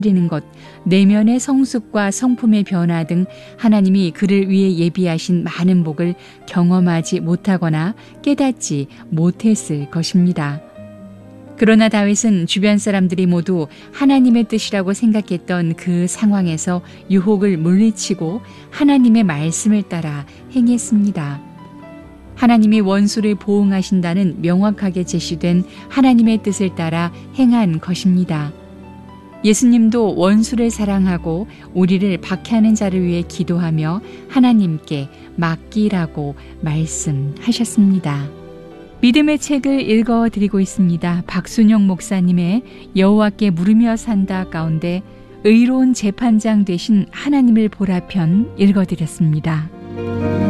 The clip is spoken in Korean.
드리는 것, 내면의 성숙과 성품의 변화 등 하나님이 그를 위해 예비하신 많은 복을 경험하지 못하거나 깨닫지 못했을 것입니다. 그러나 다윗은 주변 사람들이 모두 하나님의 뜻이라고 생각했던 그 상황에서 유혹을 물리치고 하나님의 말씀을 따라 행했습니다. 하나님이 원수를 보응하신다는 명확하게 제시된 하나님의 뜻을 따라 행한 것입니다. 예수님도 원수를 사랑하고 우리를 박해하는 자를 위해 기도하며 하나님께 맡기라고 말씀하셨습니다. 믿음의 책을 읽어드리고 있습니다. 박순영 목사님의 여호와께 물으며 산다 가운데 의로운 재판장 되신 하나님을 보라 편 읽어드렸습니다.